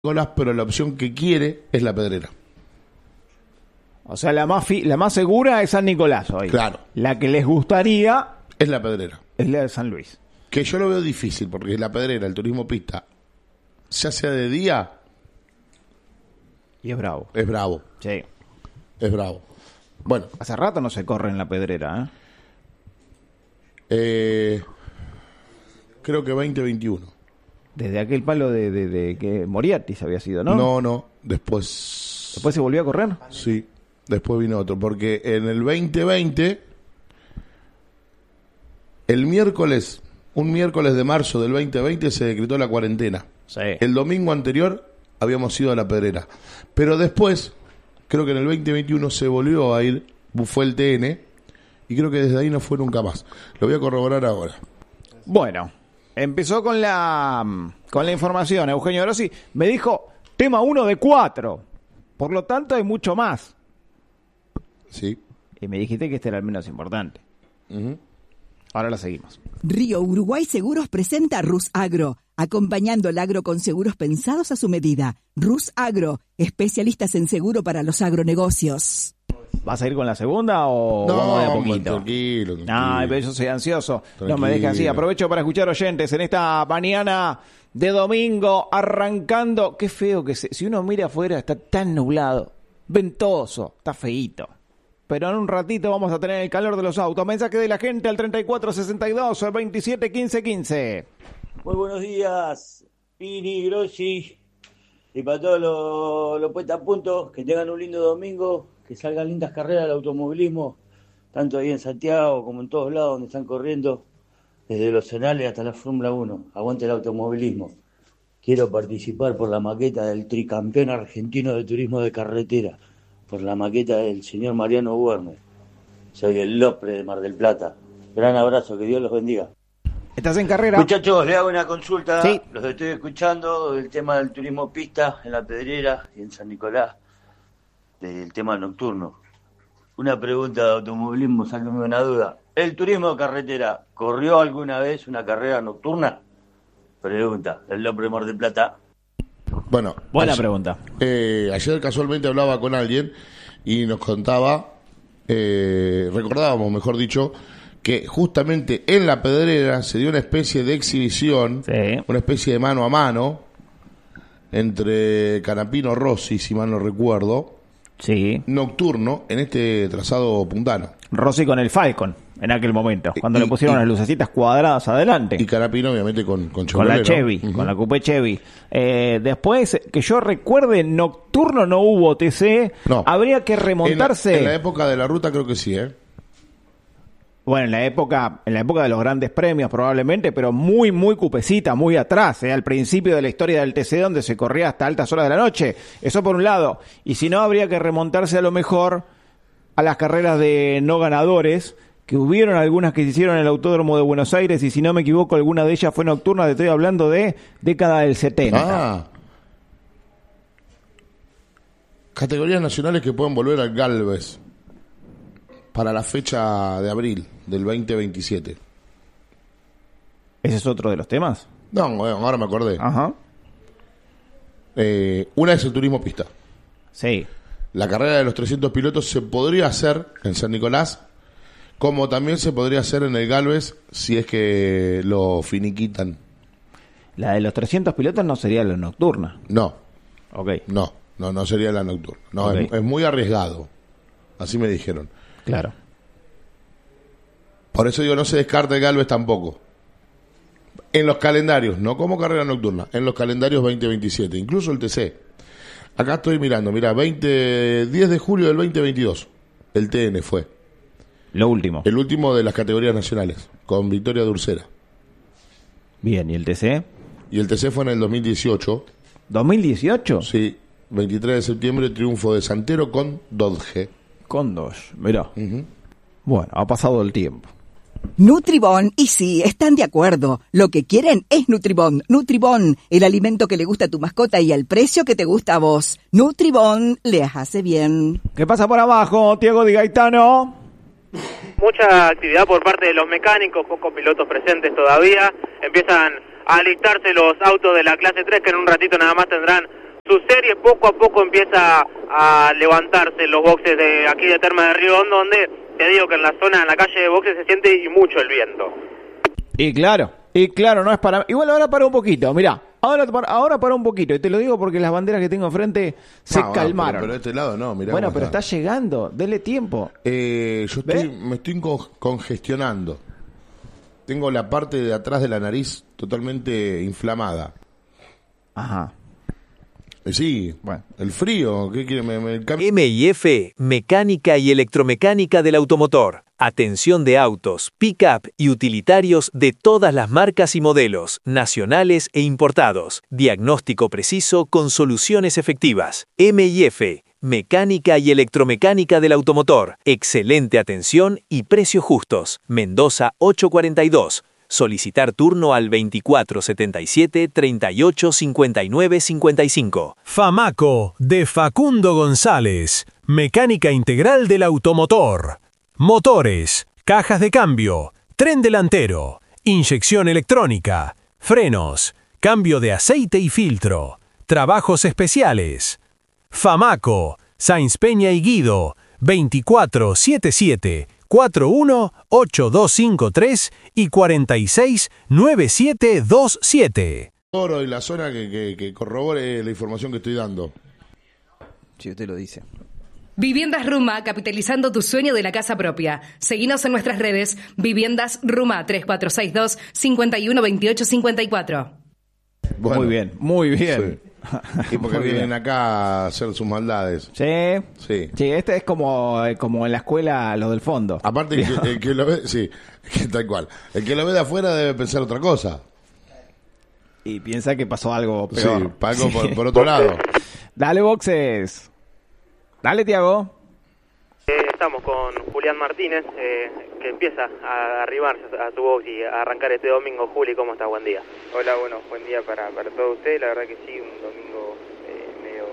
Nicolás, pero la opción que quiere es la Pedrera. O sea, la más segura es San Nicolás hoy. Claro. La que les gustaría es la Pedrera. Es la de San Luis. Que yo lo veo difícil, porque la Pedrera, el turismo pista, ya sea de día... Y es bravo. Es bravo. Sí. Es bravo. Bueno. Hace rato no se corre en la Pedrera, creo que 2021. Desde aquel palo de que Moriarty había sido, ¿no? No. ¿Después se volvió a correr? Sí. Después vino otro. Porque en el 2020, un miércoles de marzo del 2020 se decretó la cuarentena. Sí. El domingo anterior habíamos ido a la Pedrera. Pero después, creo que en el 2021 se volvió a ir, fue el TN, y creo que desde ahí no fue nunca más. Lo voy a corroborar ahora. Bueno, empezó con la información. Eugenio Grossi me dijo, tema 1 de 4. Por lo tanto, hay mucho más. Sí. Y me dijiste que este era el menos importante. Uh-huh. Ahora la seguimos. Río Uruguay Seguros presenta a Rus Agro, acompañando el agro con seguros pensados a su medida. Rus Agro, especialistas en seguro para los agronegocios. ¿Vas a ir con la segunda o vamos de a poquito? Tranquilo. Ay, pero yo soy ansioso. Tranquilo. No me dejes así. Aprovecho para escuchar oyentes en esta mañana de domingo, arrancando. Qué feo que si uno mira afuera está tan nublado, ventoso, está feíto. Pero en un ratito vamos a tener el calor de los autos. Mensaje de la gente al 3462 27 15 15. Muy buenos días, Pini, Grossi, y para todos los puestos a punto, que tengan un lindo domingo, que salgan lindas carreras del automovilismo, tanto ahí en Santiago como en todos lados donde están corriendo, desde los zonales hasta la Fórmula 1. Aguante el automovilismo. Quiero participar por la maqueta del tricampeón argentino de turismo de carretera, por la maqueta del señor Mariano Werner. Soy el Lopre de Mar del Plata. Gran abrazo, que Dios los bendiga. ¿Estás en carrera? Muchachos, les hago una consulta. Sí. Los estoy escuchando del tema del turismo pista en la Pedrera y en San Nicolás, del tema nocturno. Una pregunta de automovilismo, sáquenme una duda. ¿El turismo de carretera corrió alguna vez una carrera nocturna? Pregunta, el Lopre de Mar del Plata. Bueno, buena pregunta. Ayer casualmente hablaba con alguien y nos contaba, recordábamos, mejor dicho, que justamente en la Pedrera se dio una especie de exhibición, sí, una especie de mano a mano entre Canapino Rossi, si mal no recuerdo, sí, nocturno en este trazado puntano. Rossi con el Falcon en aquel momento, cuando le pusieron las lucecitas cuadradas adelante. Y Canapino obviamente con Chevrolet, con la Chevy, ¿no? con la Coupé Chevy. Después, que yo recuerde, nocturno no hubo TC. No. Habría que remontarse. En la época de la ruta creo que sí, Bueno, en la época de los grandes premios probablemente, pero muy, muy cupecita, muy atrás, al principio de la historia del TC, donde se corría hasta altas horas de la noche. Eso por un lado. Y si no, habría que remontarse a lo mejor a las carreras de no ganadores, que hubieron algunas que se hicieron en el Autódromo de Buenos Aires, y si no me equivoco, alguna de ellas fue nocturna. Te estoy hablando de década del 70. Categorías nacionales que pueden volver al Galvez para la fecha de abril del 2027. ¿Ese es otro de los temas? No, bueno, ahora me acordé. Ajá. Una es el turismo pista. Sí. La carrera de los 300 pilotos se podría hacer en San Nicolás, como también se podría hacer en el Galvez si es que lo finiquitan. La de los 300 pilotos no sería la nocturna. No. Ok. No sería la nocturna. No, okay. Es muy arriesgado. Así me dijeron. Claro. Por eso digo, no se descarta el Galvez tampoco. En los calendarios, no como carrera nocturna, en los calendarios 2027, incluso el TC. Acá estoy mirando, mira, 10 de julio del 2022, el TN fue. Lo último. El último de las categorías nacionales, con Victoria Durcera. Bien, ¿y el TC? Y el TC fue en el 2018. ¿2018? Sí, 23 de septiembre, triunfo de Santero con Dodge. Con Dodge, mirá. Uh-huh. Bueno, ha pasado el tiempo. Nutribón, y sí, están de acuerdo. Lo que quieren es Nutribón. Nutribón, el alimento que le gusta a tu mascota y al precio que te gusta a vos. Nutribón les hace bien. ¿Qué pasa por abajo, Diego Di Gaetano? Mucha actividad por parte de los mecánicos, pocos pilotos presentes todavía. Empiezan a alistarse los autos de la clase 3, que en un ratito nada más tendrán tu serie poco a poco empieza a levantarse en los boxes de aquí de Termas de Río Hondo, donde te digo que en la zona, en la calle de boxes se siente y mucho el viento. Y claro, no es para... Igual ahora para un poquito, mirá. Ahora para un poquito, y te lo digo porque las banderas que tengo enfrente se calmaron. Pero de este lado no, mirá. Bueno, pero está llegando, dele tiempo. Me estoy congestionando. Tengo la parte de atrás de la nariz totalmente inflamada. Ajá. Sí, bueno. El frío. ¿Qué quiere? M&F, mecánica y electromecánica del automotor. Atención de autos, pick-up y utilitarios de todas las marcas y modelos, nacionales e importados. Diagnóstico preciso con soluciones efectivas. M&F, mecánica y electromecánica del automotor. Excelente atención y precios justos. Mendoza 842. Solicitar turno al 2477 38 59 55. Famaco, de Facundo González. Mecánica integral del automotor. Motores, cajas de cambio, tren delantero, inyección electrónica, frenos, cambio de aceite y filtro, trabajos especiales. Famaco, Sáenz Peña y Guido, 2477 418253 y 469727. Oro y la zona que corrobore la información que estoy dando. Si usted lo dice. Viviendas Ruma, capitalizando tu sueño de la casa propia. Seguinos en nuestras redes, Viviendas Ruma 3462-512854. Bueno, muy bien. Sí. Y porque vienen acá a hacer sus maldades. Sí. Este es como en la escuela los del fondo. Aparte el que lo ve, sí, que tal cual. El que lo ve de afuera debe pensar otra cosa. Y piensa que pasó algo peor. Sí, algo por otro lado. Dale, boxes. Dale, Tiago. Estamos con Julián Martínez, que empieza a arrimarse a su box y a arrancar este domingo. Juli, ¿cómo estás? Buen día. Hola, bueno, buen día para todos ustedes. La verdad que sí, un domingo medio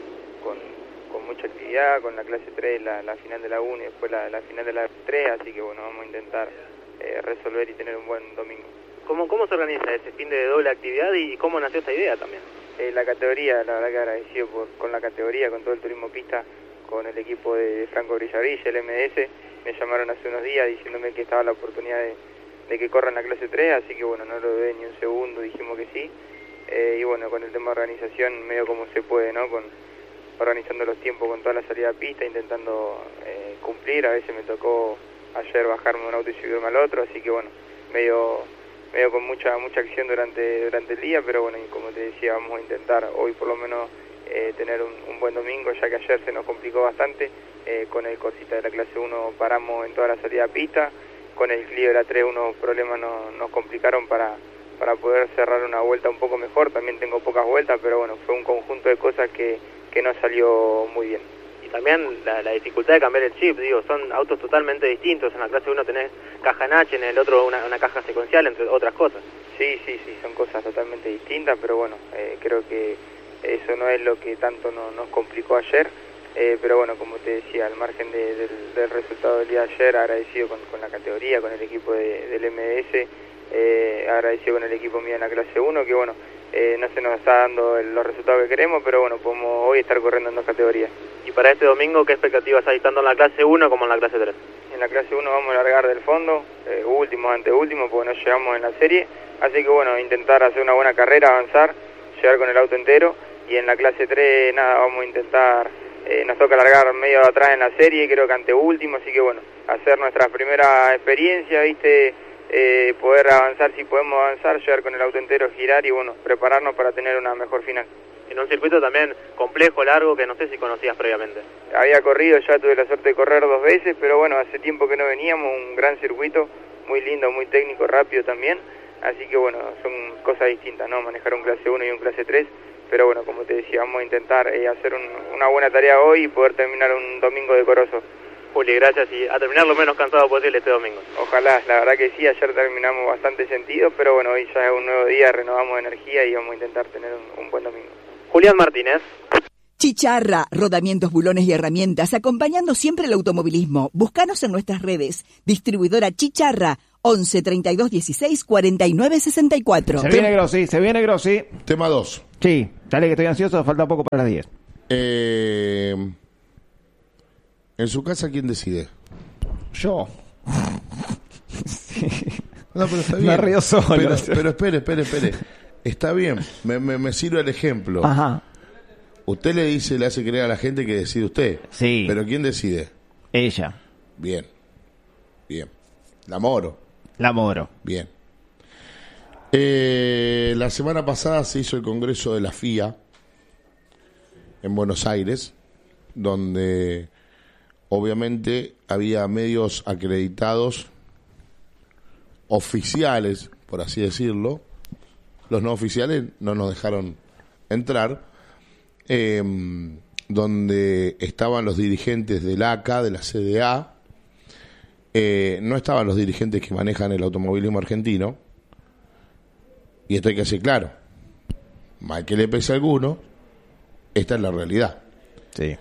con mucha actividad, con la clase 3, la final de la 1 y después la final de la 3, así que bueno, vamos a intentar resolver y tener un buen domingo. ¿Cómo se organiza ese fin de doble actividad y cómo nació esta idea también? La categoría, la verdad que agradecido con la categoría, con todo el turismo pista, con el equipo de Franco Brillavilla, el MDS, me llamaron hace unos días diciéndome que estaba la oportunidad de que corran la clase 3, así que bueno, no lo dudé ni un segundo, dijimos que sí, y bueno, con el tema de organización, medio como se puede, ¿no? Organizando los tiempos con toda la salida a pista, intentando cumplir. A veces me tocó ayer bajarme un auto y subirme al otro, así que bueno, medio con mucha acción durante el día, pero bueno, y como te decía, vamos a intentar hoy por lo menos tener un buen domingo, ya que ayer se nos complicó bastante. Con el Corsita de la clase 1 paramos en toda la salida a pista, con el Clio de la 3 unos problemas nos complicaron para poder cerrar una vuelta un poco mejor. También tengo pocas vueltas, pero bueno, fue un conjunto de cosas que no salió muy bien. Y también la dificultad de cambiar el chip, digo, son autos totalmente distintos. En la clase 1 tenés caja en H, en el otro una caja secuencial, entre otras cosas. Sí, son cosas totalmente distintas, pero bueno, creo que eso no es lo que tanto nos complicó ayer. Pero bueno, como te decía, al margen del resultado del día de ayer, agradecido con la categoría, con el equipo del MDS, agradecido con el equipo mío en la clase 1, que bueno, no se nos está dando los resultados que queremos, pero bueno, podemos hoy estar corriendo en 2 categorías. Y para este domingo, ¿qué expectativas hay tanto en la clase 1 como en la clase 3? En la clase 1 vamos a largar del fondo, último, anteúltimo, porque no llegamos en la serie, así que bueno, intentar hacer una buena carrera, avanzar, llegar con el auto entero, y en la clase 3, nada, vamos a intentar... nos toca largar medio atrás en la serie, creo que anteúltimo, así que bueno, hacer nuestra primera experiencia, ¿viste? Poder avanzar si podemos avanzar, llegar con el auto entero, girar y bueno, prepararnos para tener una mejor final. En un circuito también complejo, largo, que no sé si conocías previamente. Había corrido, ya tuve la suerte de correr 2 veces, pero bueno, hace tiempo que no veníamos, un gran circuito, muy lindo, muy técnico, rápido también, así que bueno, son cosas distintas, ¿no? Manejar un clase 1 y un clase 3. Pero bueno, como te decía, vamos a intentar hacer una buena tarea hoy y poder terminar un domingo decoroso. Juli, gracias, y a terminar lo menos cansado posible este domingo. Ojalá, la verdad que sí, ayer terminamos bastante sentido, pero bueno, hoy ya es un nuevo día, renovamos energía y vamos a intentar tener un buen domingo. Julián Martínez. Chicharra, rodamientos, bulones y herramientas, acompañando siempre el automovilismo. Búscanos en nuestras redes. Distribuidora Chicharra, 11 32 16 49 64. Se viene Grossi. Tema 2. Sí, dale que estoy ansioso, falta poco para las 10. En su casa, ¿quién decide? Yo. No, pero está bien. Me río solo. Pero espere. Está bien, me sirve el ejemplo. Ajá. Usted le hace creer a la gente que decide usted. Sí. Pero ¿quién decide? Ella. Bien. La Moro. Bien. La semana pasada se hizo el congreso de la FIA en Buenos Aires, donde obviamente había medios acreditados oficiales, por así decirlo. Los no oficiales no nos dejaron entrar, donde estaban los dirigentes del ACA, de la CDA, no estaban los dirigentes que manejan el automovilismo argentino, y esto hay que ser claro, mal que le pese a alguno, esta es la realidad. Sí.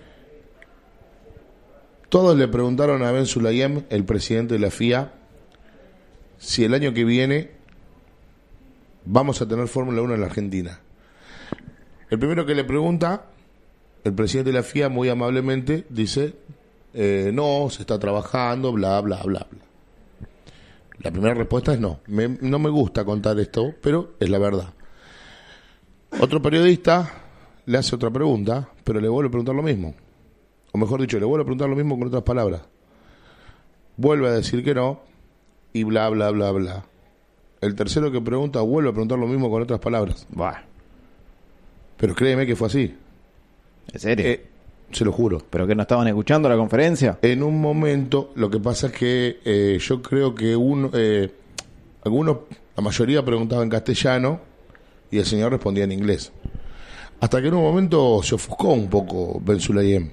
Todos le preguntaron a Ben Sulayem, el presidente de la FIA, si el año que viene vamos a tener Fórmula 1 en la Argentina. El primero que le pregunta, el presidente de la FIA muy amablemente dice, no, se está trabajando, bla, bla, bla, bla. La primera respuesta es no. No me gusta contar esto, pero es la verdad. Otro periodista le hace otra pregunta, pero le vuelve a preguntar lo mismo. O mejor dicho, le vuelve a preguntar lo mismo con otras palabras. Vuelve a decir que no, y bla, bla, bla, bla. El tercero que pregunta vuelve a preguntar lo mismo con otras palabras. Buah. Pero créeme que fue así. ¿En serio? Se lo juro. ¿Pero que no estaban escuchando la conferencia? En un momento, lo que pasa es que yo creo que algunos, la mayoría preguntaba en castellano y el señor respondía en inglés. Hasta que en un momento se ofuscó un poco Ben Sulayem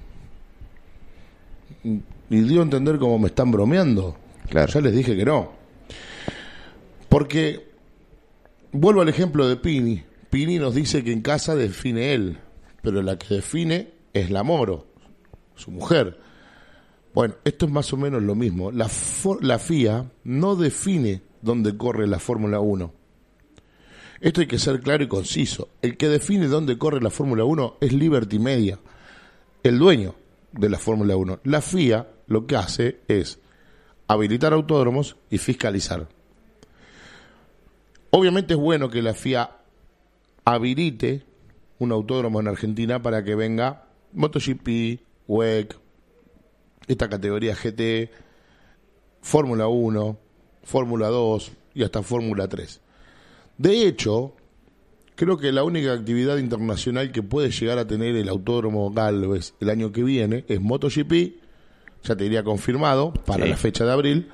y dio a entender como me están bromeando. Claro. Ya les dije que no. Porque, vuelvo al ejemplo de Pini. Pini nos dice que en casa define él, pero la que define es la Moro, su mujer. Bueno, esto es más o menos lo mismo. La FIA no define dónde corre la Fórmula 1. Esto hay que ser claro y conciso. El que define dónde corre la Fórmula 1 es Liberty Media, el dueño de la Fórmula 1. La FIA lo que hace es habilitar autódromos y fiscalizar. Obviamente es bueno que la FIA habilite un autódromo en Argentina para que venga MotoGP, WEC, esta categoría GT, Fórmula 1, Fórmula 2 y hasta Fórmula 3. De hecho, creo que la única actividad internacional que puede llegar a tener el Autódromo Gálvez el año que viene es MotoGP, ya te diría confirmado, para la fecha de abril,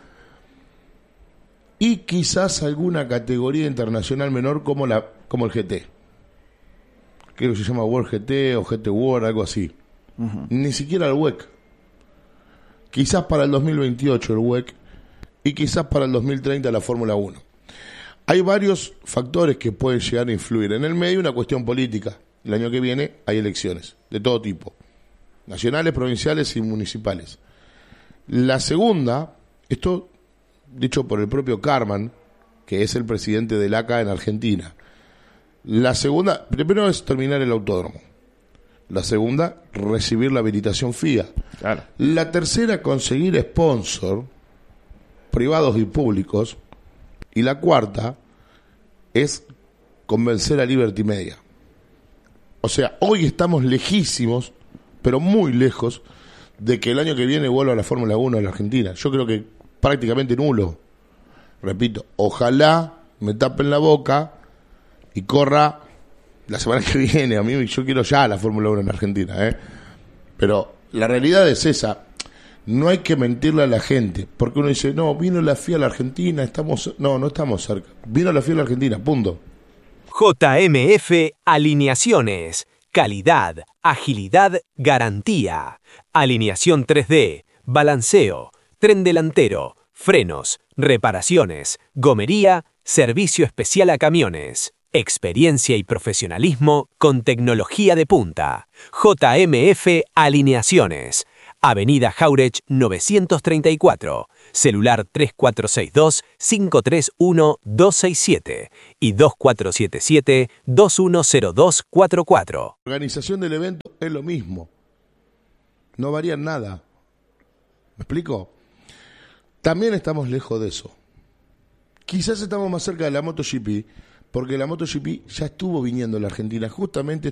y quizás alguna categoría internacional menor como el GT. Creo que se llama World GT o GT World, algo así. Uh-huh. Ni siquiera el WEC. Quizás para el 2028 el WEC y quizás para el 2030 la Fórmula 1. Hay varios factores que pueden llegar a influir. En el medio una cuestión política. El año que viene hay elecciones de todo tipo. Nacionales, provinciales y municipales. La segunda, esto dicho por el propio Karmann, que es el presidente del ACA en Argentina. La segunda, primero es terminar el autódromo. La segunda, recibir la habilitación FIA. Claro. La tercera, conseguir sponsor, privados y públicos. Y la cuarta es convencer a Liberty Media. O sea, hoy estamos lejísimos, pero muy lejos, de que el año que viene vuelva a la Fórmula 1 en la Argentina. Yo creo que prácticamente nulo. Repito, ojalá me tapen la boca y corra la semana que viene. A mí yo quiero ya la Fórmula 1 en Argentina, Pero la realidad es esa. No hay que mentirle a la gente, porque uno dice, no, vino la FIA a la Argentina, no estamos cerca. Vino la FIA a la Argentina, punto. JMF Alineaciones. Calidad, agilidad, garantía. Alineación 3D, balanceo, tren delantero, frenos, reparaciones, gomería, servicio especial a camiones. Experiencia y profesionalismo con tecnología de punta. JMF Alineaciones. Avenida Jauregui 934, celular 3462-531-267 y 2477-210244. La organización del evento es lo mismo. No varía en nada. ¿Me explico? También estamos lejos de eso. Quizás estamos más cerca de la MotoGP, porque la MotoGP ya estuvo viniendo a la Argentina justamente